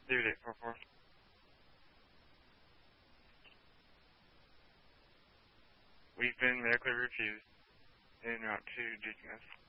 Due date 4-4. We've been medically refused en route to Deaconess.